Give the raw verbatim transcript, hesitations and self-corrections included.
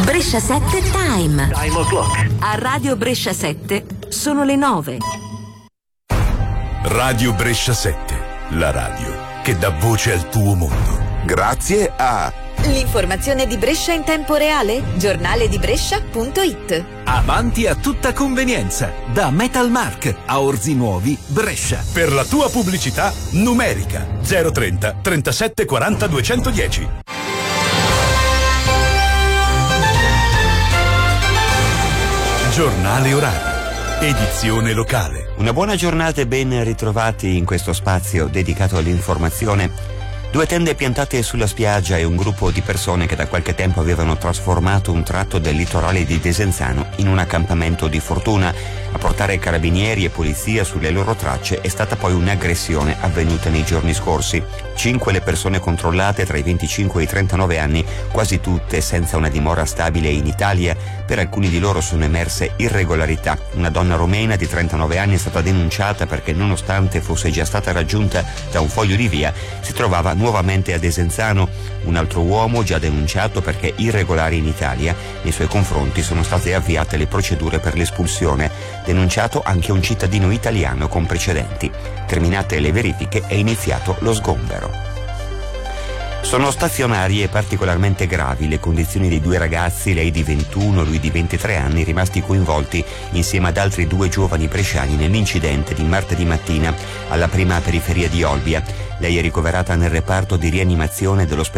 Brescia sette Time. Time o'clock. A Radio Brescia sette sono le nove. Radio Brescia sette, la radio che dà voce al tuo mondo. Grazie a l'informazione di Brescia in tempo reale, giornale di Brescia punto it. Avanti a tutta convenienza, da Metalmark a Orzi Nuovi, Brescia. Per la tua pubblicità numerica zero trenta trentasette quaranta duecentodieci. Giornale orario, edizione locale. Una buona giornata e ben ritrovati in questo spazio dedicato all'informazione. Due tende piantate sulla spiaggia e un gruppo di persone che da qualche tempo avevano trasformato un tratto del litorale di Desenzano in un accampamento di fortuna. A portare carabinieri e polizia sulle loro tracce è stata poi un'aggressione avvenuta nei giorni scorsi. Cinque le persone controllate tra i venticinque e i trentanove anni, quasi tutte senza una dimora stabile in Italia. Per alcuni di loro sono emerse irregolarità. Una donna romena di trentanove anni è stata denunciata perché, nonostante fosse già stata raggiunta da un foglio di via, si trovava nuovamente a Desenzano. Un altro uomo già denunciato perché irregolare in Italia. Nei suoi confronti sono state avviate le procedure per l'espulsione. Denunciato anche un cittadino italiano con precedenti. Terminate le verifiche è iniziato lo sgombero. Sono stazionarie e particolarmente gravi le condizioni dei due ragazzi, lei di ventuno, lui di ventitré anni, rimasti coinvolti insieme ad altri due giovani bresciani nell'incidente di martedì mattina alla prima periferia di Olbia. Lei è ricoverata nel reparto di rianimazione dell'ospedale